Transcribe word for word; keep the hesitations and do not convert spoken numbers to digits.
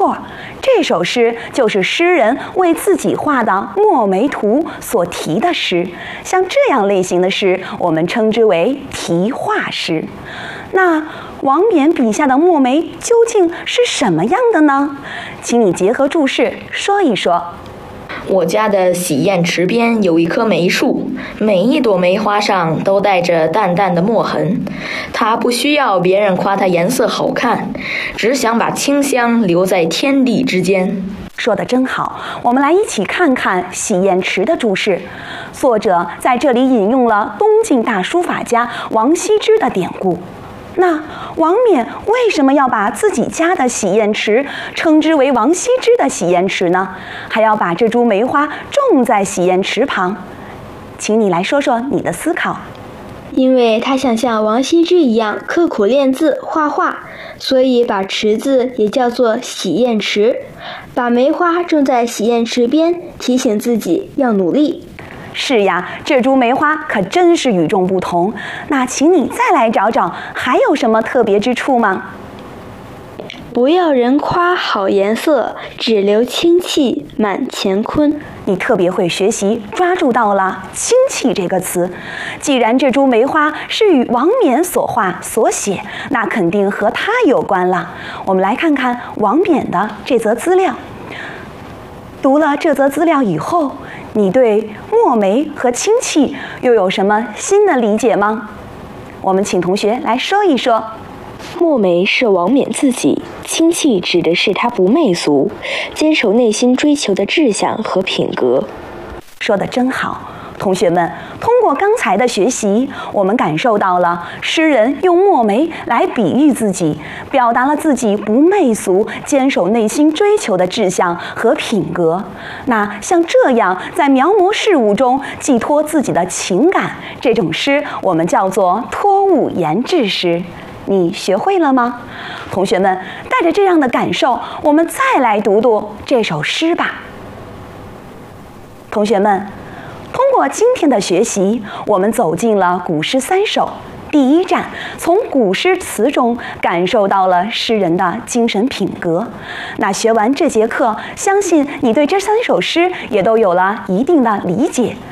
错，这首诗就是诗人为自己画的墨梅图所题的诗。像这样类型的诗，我们称之为题画诗。那王冕笔下的墨梅究竟是什么样的呢？请你结合注释说一说。 我家的洗砚池边有一棵梅树，每一朵梅花上都带着淡淡的墨痕。它不需要别人夸它颜色好看，只想把清香留在天地之间。 说得真好，我们来一起看看洗砚池的注释。作者在这里引用了东晋大书法家王羲之的典故。那王冕为什么要把自己家的洗砚池称之为王羲之的洗砚池呢？还要把这株梅花种在洗砚池旁？请你来说说你的思考。 因为他想像王羲之一样刻苦练字画画，所以把池子也叫做洗砚池，把梅花种在洗砚池边，提醒自己要努力。 是呀，这株梅花可真是与众不同。那请你再来找找，还有什么特别之处吗？ 不要人夸好颜色，只留清气满乾坤。 你特别会学习，抓住到了清气这个词。既然这株梅花是与王冕所画所写，那肯定和他有关了。我们来看看王冕的这则资料。读了这则资料以后，你对墨梅和清气又有什么新的理解吗？我们请同学来说一说。 墨梅是王冕自己，清气指的是他不媚俗，坚守内心追求的志向和品格。 说得真好。同学们，通过刚才的学习，我们感受到了诗人用墨梅来比喻自己，表达了自己不媚俗、坚守内心追求的志向和品格。那像这样在描摹事物中寄托自己的情感，这种诗我们叫做托物言志诗。你学会了吗？同学们，带着这样的感受，我们再来读读这首诗吧。同学们，通过今天的学习，我们走进了古诗三首。第一站，从古诗词中感受到了诗人的精神品格。那学完这节课，相信你对这三首诗也都有了一定的理解。